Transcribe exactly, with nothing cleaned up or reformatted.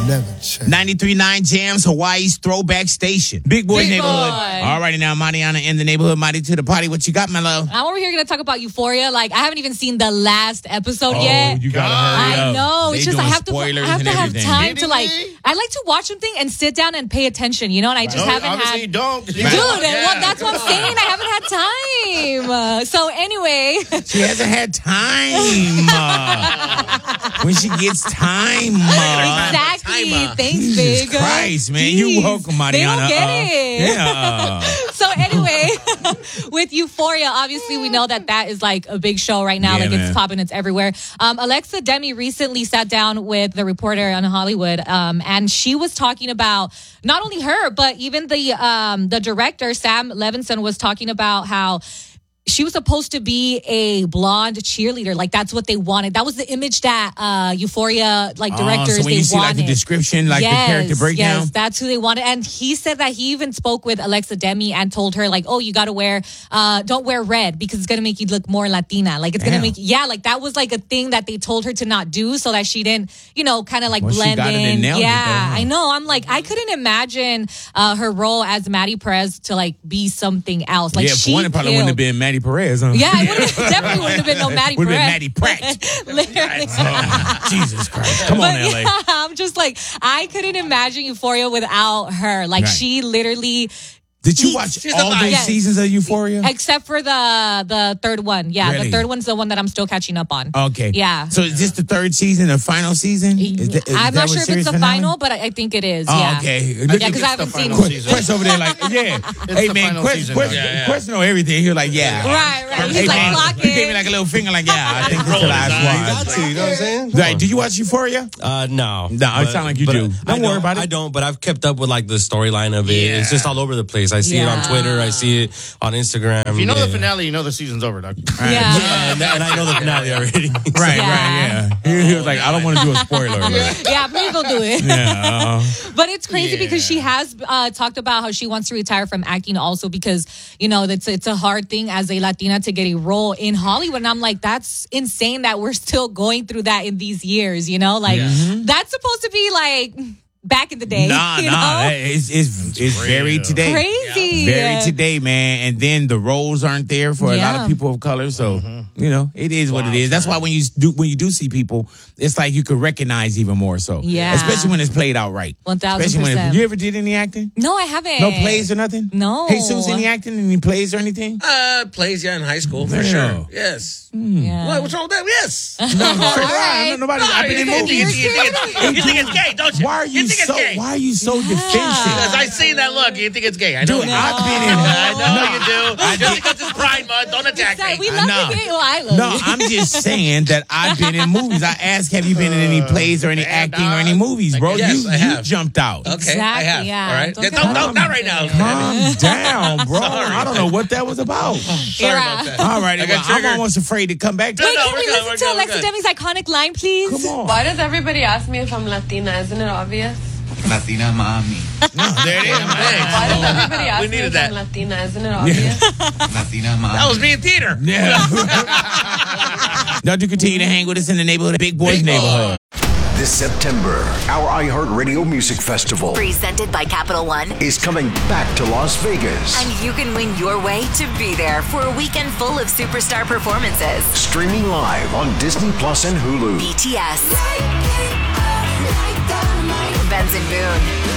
never change. ninety-three point nine Jams, Hawaii's throwback station. Big Boy's Big Neighborhood. Boy. All righty now, Mariana in the neighborhood. Marty to the party. What you got, my love? I'm over here going to talk about Euphoria. Like, I haven't even seen the last episode Oh, yet. you gotta hurry I up. know. They It's just I doing have to. I spoilers have and to have everything. time to Kidding like. me? I like to watch something and sit down and pay attention. You know, and I just No, haven't obviously had. you don't. Dude, Yeah. well, that's what I'm saying. I haven't had time. Uh, so anyway, She hasn't had time. uh, when she gets time. Uh, exactly. timer. Thanks, Jesus big. Christ, man. Jeez. You're welcome, Mariana. They don't get Uh, it. Yeah. So anyway, with Euphoria, obviously we know that that is like a big show right now. Yeah, like man. it's popping, it's everywhere. Um, Alexa Demi recently sat down with the reporter on Hollywood, um, and she was talking about not only her, but even the um, the director Sam Levinson was talking about how she was supposed to be a blonde cheerleader. Like that's what they wanted. That was the image that uh, Euphoria like directors Oh, so when they you see like wanted. the description, like yes, the character breakdown. Yes, that's who they wanted. And he said that he even spoke with Alexa Demi and told her like, oh, you got to wear, uh, don't wear red because it's going to make you look more Latina. Like it's going to Damn. make, yeah, like that was like a thing that they told her to not do so that she didn't, you know, kind of like Well, she blend got it in. and nailed it, yeah, though, huh? I know. I'm like, I couldn't imagine uh, her role as Maddie Perez to like be something else. Like yeah, she for one, it probably killed. wouldn't have been Maddie Perez. Huh? Yeah, it wouldn't, definitely wouldn't have been no Maddie Would Perez. have been Maddie Pratt. Literally. Oh, Jesus Christ. Come But on, L A. yeah, I'm just like, I couldn't imagine Euphoria without her. Like, Right. she literally, Did you She's watch the all vibe. those Yes. seasons of Euphoria? except for the the third one. Yeah, Really? the third one's the one that I'm still catching up on. Okay. Yeah. So is this the third season, the final season? Is that- is I'm that not what sure if series it's the finale? final, but I, I think it is. Oh, yeah. okay. Yeah, Look because at I haven't the seen final it. season. Quest over there, like, yeah. hey, the man, final Quest, season, Quest, though. Yeah, yeah. Quest know everything. He was like, yeah. Right, right. He's Hey, like, man, clock he gave me it. like a little finger, like, yeah, I think this is the Roll his last eyes. one. Got to, you know what I'm saying? Right, did you watch Euphoria? Uh, no. No, it sound like you but do. I Don't worry about it. I don't, but I've kept up with like the storyline of it. Yeah. It's just all over the place. I see it on Yeah. Twitter. I see it on Instagram. If you know yeah. the finale, you know the season's over, dog. Yeah. Yeah, and, and I know the finale already. Right, Yeah. right, yeah. He, he was like, I don't want to do a spoiler alert. Yeah, please don't do it. Yeah. uh, But it's crazy Yeah. because she has uh, talked about how she wants to retire from acting also because, you know, it's, it's a hard thing as a Latina to get a role in Hollywood. And I'm like, that's insane that we're still going through that in these years, you know? Like, that's supposed to be like back in the day. Nah, you nah. know? It's, it's, it's very real. today. Crazy. Very today, man. And then the roles aren't there for a lot Yeah. of people of color. So, you know, it is what it is. That's why when you do when you do see people, it's like you could recognize even more so. Yeah. Especially when it's played out right. one thousand Especially when percent. it, you ever did any acting? No, I haven't. No plays or nothing? No. Jesus, any acting, any plays or anything? Uh, plays, yeah, in high school, for Yeah. sure. Yes. Yeah. What, what's wrong with that? Yes. No, All right. no, nobody. I've been in you, think, you, movies. think it's, you think it's gay, don't you? Why are you, you think so? it's gay? Why are you so defensive? Because I see that look. You think it's gay. I know. Dude, you. I've been in. I know No. you do. Just because it's Pride Month, don't attack Sorry, me. we love No. you. Well, I love No, you. I'm just saying that I've been in movies. I asked, have you been in any plays or any man, acting nah. or any movies, bro? Yes, you I you have. jumped out. Okay, I Exactly, have. yeah. All right. Don't Yeah, get don't, don't, on not right now. Calm down, bro. Sorry. I don't know what that was about. Sorry about that. All right, I well, got I'm triggered. almost afraid to come back. No, Wait, no, can we're we good, listen we're to good, we're Alexa good. Demi's iconic line, please? Come on. Why does everybody ask me if I'm Latina? Isn't it obvious? Latina mami. No, there it is. Why does everybody ask We me needed if that. I'm Latina? Isn't it obvious? Latina mami. That was me in theater. Yeah. Now do continue to hang with us in the neighborhood, Big Boys Neighborhood. This September, our iHeartRadio Music Festival Presented by Capital One. is coming back to Las Vegas. And you can win your way to be there for a weekend full of superstar performances. Streaming live on Disney Plus and Hulu. B T S. Benson Boone.